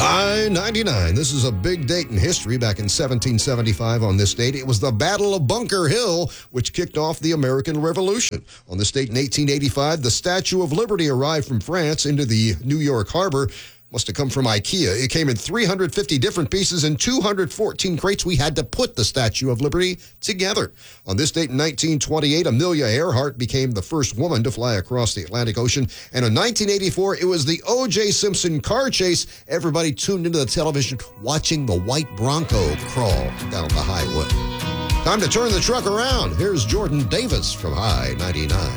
I-99. This is a big date in history. Back in 1775 on this date, it was the Battle of Bunker Hill, which kicked off the American Revolution. On this date in 1885, the Statue of Liberty arrived from France into the New York harbor. Must have come from IKEA. It came in 350 different pieces and 214 crates. We had to put the Statue of Liberty together. On this date in 1928, Amelia Earhart became the first woman to fly across the Atlantic Ocean. And in 1984, it was the O.J. Simpson car chase. Everybody tuned into the television watching the white Bronco crawl down the highway. Time to turn the truck around. Here's Jordan Davis from I-99.